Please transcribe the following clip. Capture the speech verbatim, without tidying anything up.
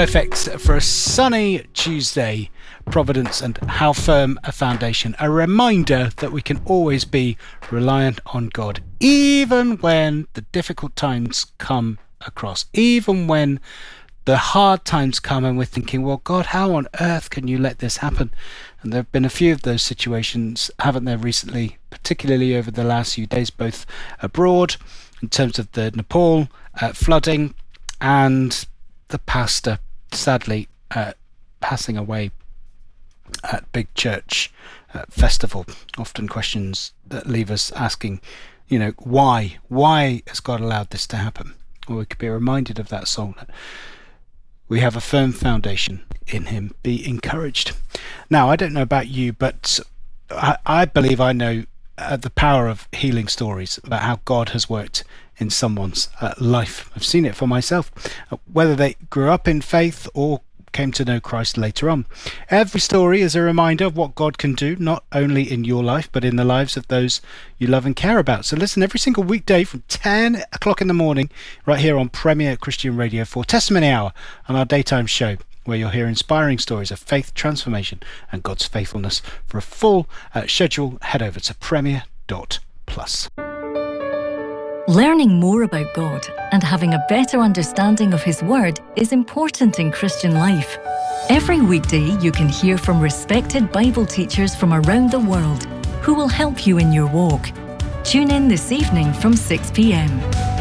perfect for a sunny Tuesday. Providence and how firm a foundation. A reminder that we can always be reliant on God, even when the difficult times come across, even when the hard times come and we're thinking, well, God, how on earth can you let this happen? And there have been a few of those situations, haven't there, recently, particularly over the last few days, both abroad, in terms of the Nepal uh, flooding and the pastor, sadly, uh, passing away at Big Church uh, Festival. Often questions that leave us asking, you know, why? Why has God allowed this to happen? Well, we could be reminded of that song. We have a firm foundation in him. Be encouraged. Now, I don't know about you, but I, I believe I know uh, the power of healing stories about how God has worked in someone's uh, life. I've seen it for myself, uh, whether they grew up in faith or came to know Christ later on. Every story is a reminder of what God can do, not only in your life, but in the lives of those you love and care about. So listen every single weekday from ten o'clock in the morning, right here on Premier Christian Radio for Testimony Hour, on our daytime show, where you'll hear inspiring stories of faith, transformation, and God's faithfulness. For a full uh, schedule, head over to premier dot plus. Learning more about God and having a better understanding of His Word is important in Christian life. Every weekday you can hear from respected Bible teachers from around the world who will help you in your walk. Tune in this evening from six p m.